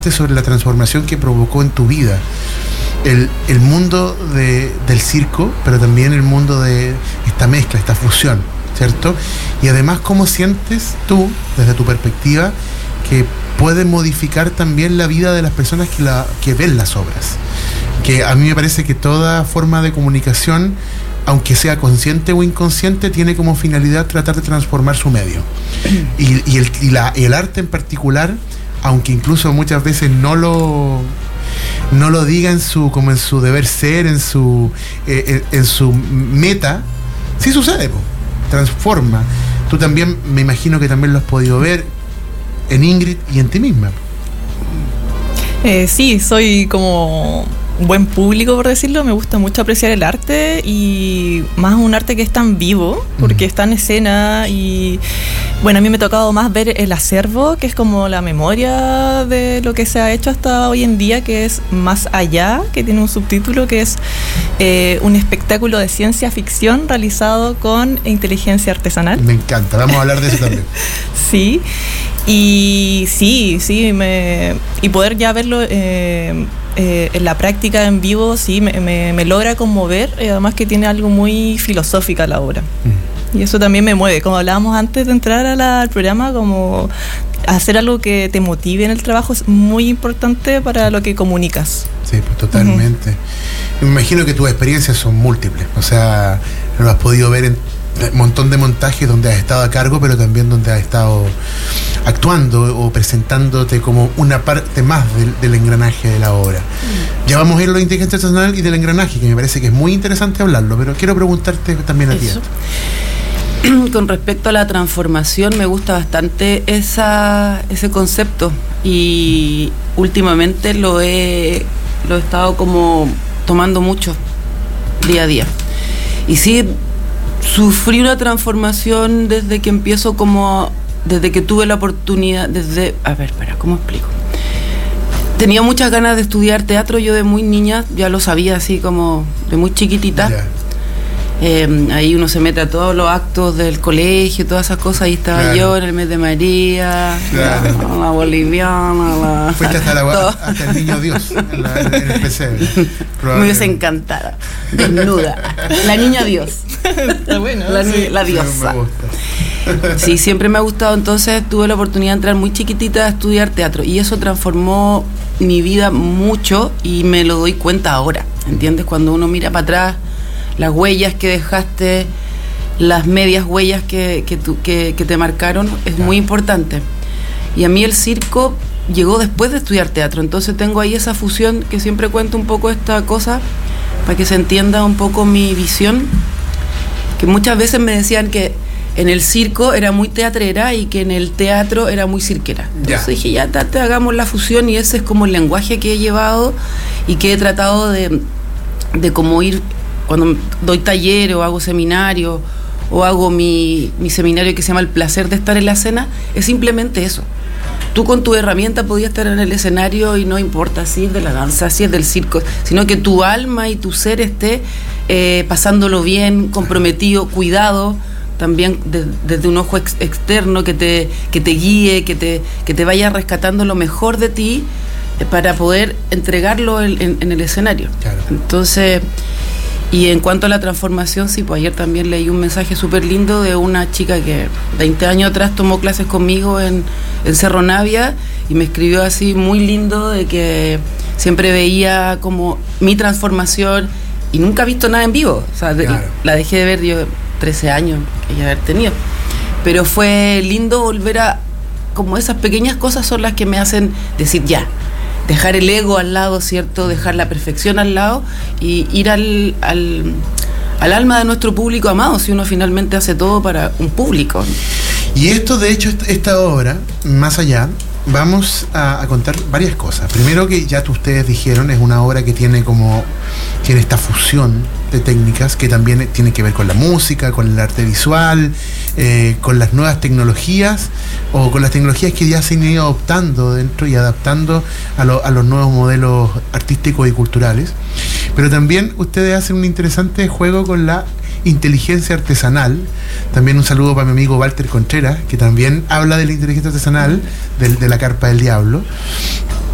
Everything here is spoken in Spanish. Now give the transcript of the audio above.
sobre la transformación que provocó en tu vida el mundo del circo, pero también el mundo de esta mezcla, esta fusión, ¿cierto? Y además, ¿cómo sientes tú, desde tu perspectiva, que puede modificar también la vida de las personas que ven las obras? Que a mí me parece que toda forma de comunicación, aunque sea consciente o inconsciente, tiene como finalidad tratar de transformar su medio. Y el arte en particular, aunque incluso muchas veces no lo diga como en su deber ser, en su meta, sí sucede, transforma. Tú también, me imagino que también lo has podido ver en Ingrid y en ti misma. Sí, soy como buen público, por decirlo. Me gusta mucho apreciar el arte, y más un arte que es tan vivo, porque está en escena. Y bueno, a mí me ha tocado más ver el acervo, que es como la memoria de lo que se ha hecho hasta hoy en día, que es Más Allá, que tiene un subtítulo que es un espectáculo de ciencia ficción realizado con inteligencia artesanal. Me encanta, vamos a hablar de eso también. Sí, y y poder ya verlo en la práctica en vivo, sí, me logra conmover, además que tiene algo muy filosófica la obra. Y eso también me mueve, como hablábamos antes de entrar al programa, como hacer algo que te motive en el trabajo es muy importante para lo que comunicas. Sí, pues totalmente. Me imagino que tus experiencias son múltiples, o sea, lo has podido ver en un montón de montajes donde has estado a cargo, pero también donde has estado actuando o presentándote como una parte más del engranaje de la obra. Ya vamos a ir a lo de inteligencia artesanal y del engranaje, que me parece que es muy interesante hablarlo, pero quiero preguntarte también a ti. Con respecto a la transformación, me gusta bastante ese concepto, y últimamente lo he estado como tomando mucho día a día. Y sí, sufrí una transformación desde que desde que tuve la oportunidad, ¿cómo explico? Tenía muchas ganas de estudiar teatro, yo de muy niña, ya lo sabía, así como de muy chiquitita. Yeah. Ahí uno se mete a todos los actos del colegio, todas esas cosas. Ahí estaba claro. Yo en el mes de María, claro. la boliviana, fuiste hasta el niño Dios en el PC. Me hubiese encantada, desnuda, la niña Dios. Bueno, la diosa. Sí, siempre me ha gustado. Entonces tuve la oportunidad de entrar muy chiquitita a estudiar teatro, y eso transformó mi vida mucho, y me lo doy cuenta ahora, ¿entiendes? Cuando uno mira para atrás, las huellas que dejaste, las medias huellas que te marcaron, es muy importante. Y a mí el circo llegó después de estudiar teatro, entonces tengo ahí esa fusión, que siempre cuento un poco esta cosa para que se entienda un poco mi visión, que muchas veces me decían que en el circo era muy teatrera y que en el teatro era muy cirquera. Entonces dije, ya hagamos la fusión, y ese es como el lenguaje que he llevado y que he tratado de como ir. Cuando doy taller o hago seminario o hago mi seminario que se llama El placer de estar en la escena, es simplemente eso. Tú con tu herramienta podías estar en el escenario, y no importa si es de la danza, si es del circo, sino que tu alma y tu ser esté pasándolo bien, comprometido, cuidado, también desde un ojo externo que te guíe, que te vaya rescatando lo mejor de ti para poder entregarlo en el escenario. Claro. Entonces... Y en cuanto a la transformación, sí, pues ayer también leí un mensaje súper lindo de una chica que 20 años atrás tomó clases conmigo en Cerro Navia, y me escribió así muy lindo, de que siempre veía como mi transformación y nunca ha visto nada en vivo. O sea, claro. La dejé de ver yo 13 años que ya haber tenido. Pero fue lindo volver a... Como esas pequeñas cosas son las que me hacen decir ya. Dejar el ego al lado, ¿cierto? Dejar la perfección al lado y ir al alma de nuestro público amado, si uno finalmente hace todo para un público. Y esto, de hecho, esta obra, Más Allá, vamos a contar varias cosas. Primero, que ya ustedes dijeron, es una obra que tiene esta fusión de técnicas que también tiene que ver con la música, con el arte visual, con las nuevas tecnologías, o con las tecnologías que ya se han ido adoptando dentro y adaptando a los nuevos modelos artísticos y culturales. Pero también ustedes hacen un interesante juego con la inteligencia artesanal. También un saludo para mi amigo Walter Contreras, que también habla de la inteligencia artesanal de la Carpa del Diablo.